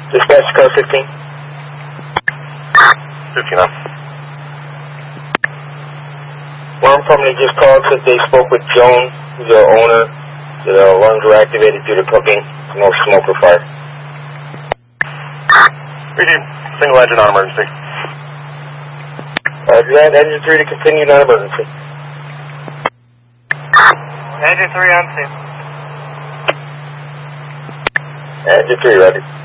Dispatch code 15. 15 up. Alarm company just called, said they spoke with Joan, who's the owner. The alarms were activated due to cooking. No smoke or fire. Receive. Single engine on emergency. That engine 3 to continue non-emergency. Engine 3 on scene. Engine 3 ready.